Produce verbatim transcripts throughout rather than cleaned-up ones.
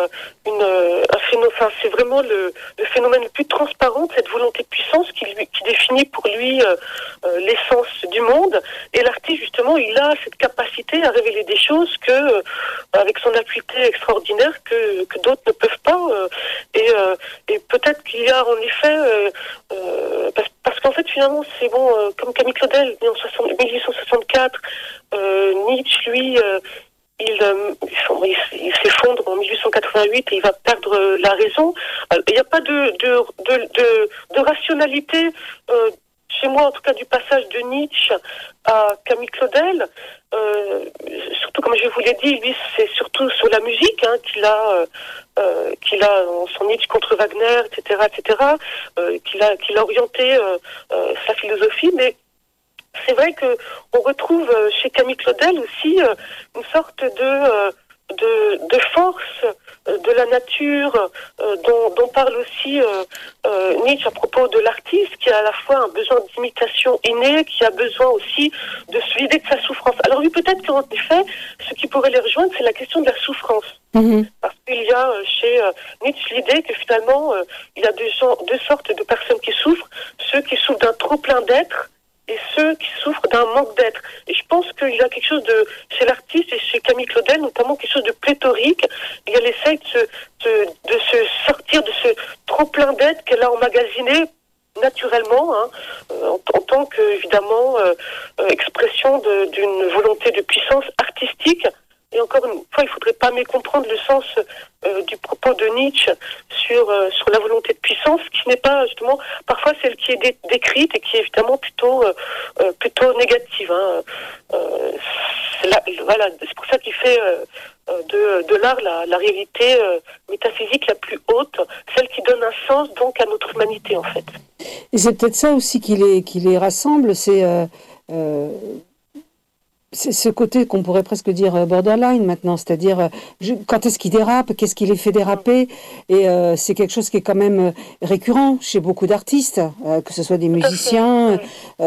euh, une, euh, un phénomène, enfin, c'est vraiment le, le phénomène le plus transparent de cette volonté de puissance qui, lui, qui définit pour lui euh, euh, l'essence du monde. Et l'artiste, justement, il a cette capacité à révéler des choses que, euh, avec son acuité extraordinaire, que, que d'autres ne peuvent pas. Euh, et, euh, et peut-être qu'il y a en effet, euh, euh, parce, parce qu'en fait, finalement, c'est bon, euh, comme Camille Claudel, né en dix-huit cent soixante-quatre, euh, Nietzsche, lui, euh, il, euh, il, il s'effondre en dix-huit cent quatre-vingt-huit et il va perdre euh, la raison. Euh, il n'y a pas de, de, de, de, de rationalité, euh, chez moi en tout cas, du passage de Nietzsche à Camille Claudel. Euh, surtout, comme je vous l'ai dit, lui, c'est surtout sur la musique hein, qu'il a, euh, euh, qu'il a son Nietzsche contre Wagner, et cetera, et cetera, euh, qu'il a, qu'il a orienté euh, euh, sa philosophie, mais c'est vrai que on retrouve chez Camille Claudel aussi euh, une sorte de, euh, de, de force euh, de la nature euh, dont, dont parle aussi euh, euh, Nietzsche à propos de l'artiste qui a à la fois un besoin d'imitation innée, qui a besoin aussi de se vider de sa souffrance. Alors oui, peut-être qu'en effet, ce qui pourrait les rejoindre, c'est la question de la souffrance. Mmh. Parce qu'il y a euh, chez euh, Nietzsche l'idée que finalement, euh, il y a deux, gens, deux sortes de personnes qui souffrent, ceux qui souffrent d'un trop-plein d'être, et ceux qui souffrent d'un manque d'être. Et je pense qu'il y a quelque chose de, chez l'artiste et chez Camille Claudel, notamment quelque chose de pléthorique. Et elle essaye de se, de, de se sortir de ce trop plein d'être qu'elle a emmagasiné naturellement, hein, en, en tant que, évidemment, euh, euh, expression de, d'une volonté de puissance artistique. Et encore une fois, il ne faudrait pas mécomprendre le sens euh, du propos de Nietzsche sur, euh, sur la volonté de puissance, qui n'est pas justement parfois celle qui est dé- décrite et qui est évidemment plutôt, euh, plutôt négative. Hein. Euh, c'est, la, voilà, c'est pour ça qu'il fait euh, de, de l'art la, la réalité euh, métaphysique la plus haute, celle qui donne un sens donc à notre humanité en fait. Et c'est peut-être ça aussi qui les, qui les rassemble, c'est... Euh, euh... C'est ce côté qu'on pourrait presque dire borderline maintenant, c'est-à-dire je, quand est-ce qu'il dérape, qu'est-ce qui les fait déraper, et euh, c'est quelque chose qui est quand même récurrent chez beaucoup d'artistes, euh, que ce soit des musiciens,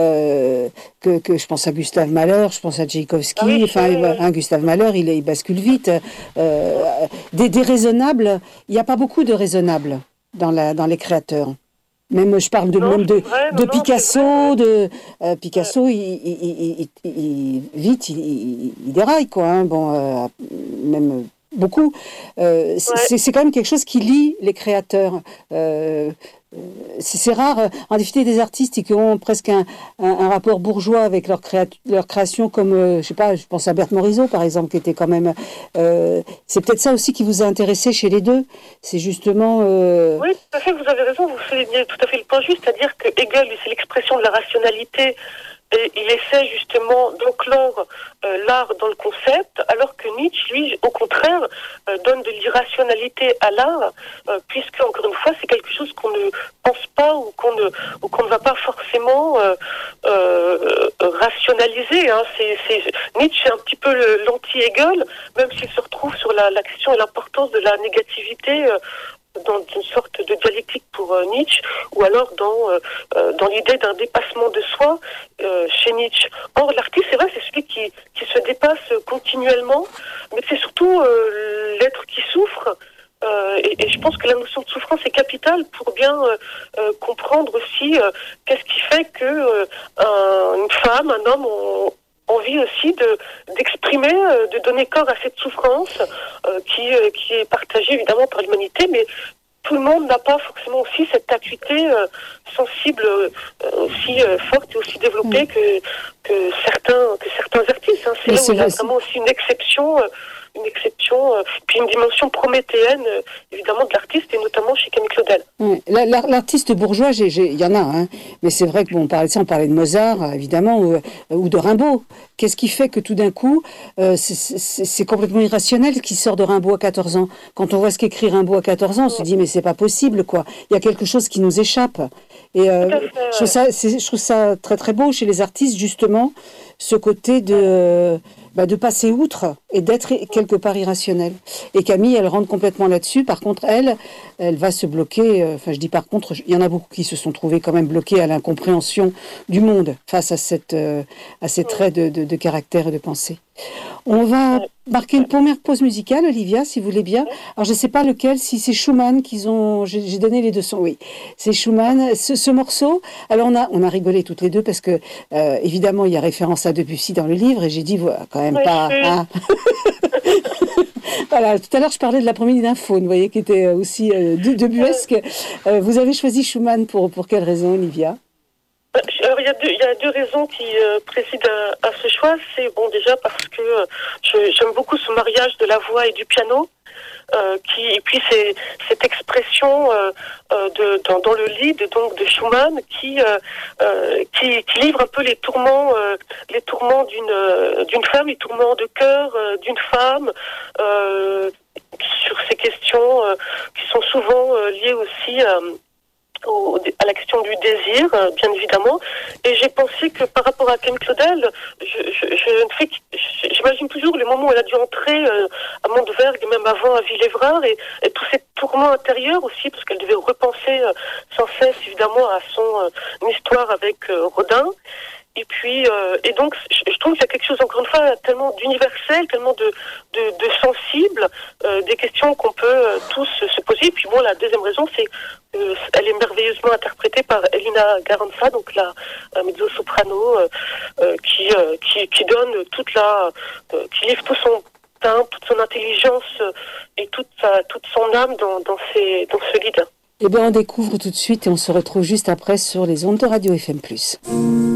euh, que, que je pense à Gustave Mahler, je pense à Tchaïkovski, ah oui, enfin oui. Hein, Gustave Mahler, il, il bascule vite. Euh, des, des raisonnables, il n'y a pas beaucoup de raisonnables dans, la, dans les créateurs. Même je parle de non, même de, vrai, de non, Picasso, non, de euh, Picasso, ouais. il, il, il, il, il, vite il, il, il déraille quoi. Hein, bon, euh, même beaucoup. Euh, ouais. c'est, c'est quand même quelque chose qui lie les créateurs. Euh, c'est, c'est rare. En définitive, des artistes qui ont presque un, un, un rapport bourgeois avec leur, créa- leur création, comme euh, je sais pas, je pense à Berthe Morisot par exemple, qui était quand même. Euh, c'est peut-être ça aussi qui vous a intéressé chez les deux. C'est justement. Euh... Oui, tout à fait. Vous avez raison. Vous soulignez tout à fait le point juste, c'est-à-dire que Hegel, c'est l'expression de la rationalité. Et il essaie justement d'enclore euh, l'art dans le concept, alors que Nietzsche, lui, au contraire, euh, donne de l'irrationalité à l'art, euh, puisque, encore une fois, c'est quelque chose qu'on ne pense pas ou qu'on ne, ou qu'on ne va pas forcément euh, euh, rationaliser. Hein. C'est, c'est, Nietzsche est un petit peu le, l'anti-Hegel, même s'il se retrouve sur la, la question et l'importance de la négativité euh, dans une sorte de dialectique pour euh, Nietzsche, ou alors dans, euh, dans l'idée d'un dépassement de soi euh, chez Nietzsche. Or, l'artiste, c'est vrai, c'est celui qui, qui se dépasse continuellement, mais c'est surtout euh, l'être qui souffre. Euh, et, et je pense que la notion de souffrance est capitale pour bien euh, euh, comprendre aussi euh, qu'est-ce qui fait que euh, un, une femme, un homme ont envie aussi de d'exprimer, euh, de donner corps à cette souffrance euh, qui euh, qui est partagée évidemment par l'humanité, mais tout le monde n'a pas forcément aussi cette acuité euh, sensible euh, aussi euh, forte et aussi développée mmh. que que certains que certains artistes. Hein. C'est mais là c'est où il y a vraiment aussi une exception. Euh, une exception, euh, puis une dimension prométhéenne, euh, évidemment, de l'artiste, et notamment chez Camille Claudel. Ouais, l'artiste bourgeois, il y en a, hein, mais c'est vrai que bon, on parlait de ça, on parlait de Mozart, évidemment, ou, ou de Rimbaud. Qu'est-ce qui fait que tout d'un coup, euh, c'est, c'est, c'est complètement irrationnel qui sort de Rimbaud à quatorze ans. Quand on voit ce qu'écrit Rimbaud à quatorze ans, on ouais. se dit, mais c'est pas possible, quoi. Il y a quelque chose qui nous échappe. Et euh, fait, je, trouve ça, c'est, je trouve ça très très beau chez les artistes, justement, ce côté de... Euh, Bah de passer outre et d'être quelque part irrationnel. Et Camille, elle rentre complètement là-dessus. Par contre, elle, elle va se bloquer. Euh, enfin, je dis par contre, il y en a beaucoup qui se sont trouvés quand même bloqués à l'incompréhension du monde face à, cette, euh, à ces traits de, de, de caractère et de pensée. On va marquer une première pause musicale, Olivia, si vous voulez bien. Alors, je ne sais pas lequel, si c'est Schumann qu'ils ont... J'ai, j'ai donné les deux sons, oui. C'est Schumann. Ce, ce morceau, alors on a, on a rigolé toutes les deux parce que, euh, évidemment, il y a référence à Debussy dans le livre et j'ai dit, voilà, quand même Oui, pas... oui. Hein. Voilà, tout à l'heure, je parlais de la première d'un faune, vous voyez, qui était aussi euh, de, debuesque. Euh, vous avez choisi Schumann pour, pour quelle raison, Olivia? Alors, il y a deux, il y a deux raisons qui euh, président à, à ce choix. C'est bon déjà parce que euh, je- j'aime beaucoup ce mariage de la voix et du piano. Euh, qui, et puis c'est cette expression euh, euh, de, dans, dans le lead donc de Schumann qui, euh, euh, qui qui livre un peu les tourments euh, les tourments d'une euh, d'une femme, les tourments de cœur euh, d'une femme euh, sur ces questions euh, qui sont souvent euh, liées aussi à au- à la question du désir, euh, bien évidemment. Et j'ai pensé que par rapport à Ken Claudel, je, je, je ne fais que- j'imagine toujours le moment où elle a dû entrer euh, à Montevergue, même avant à Villévrard, et, et tous ces tourments intérieurs aussi, parce qu'elle devait repenser euh, sans cesse, évidemment, à son euh, histoire avec euh, Rodin. Et puis, euh, et donc, je, je trouve qu'il y a quelque chose, encore une fois, tellement d'universel, tellement de, de, de sensible, euh, des questions qu'on peut euh, tous se poser. Et puis bon, la deuxième raison, c'est euh, elle est merveilleusement interprétée par Elina Garanza, donc la, la mezzo-soprano, euh, euh, qui, euh, qui, qui donne toute la, euh, qui livre tout son teint, toute son intelligence euh, et toute sa, toute son âme dans, dans, ces, dans ce lead. Eh bien, on découvre tout de suite et on se retrouve juste après sur les ondes de Radio F M plus.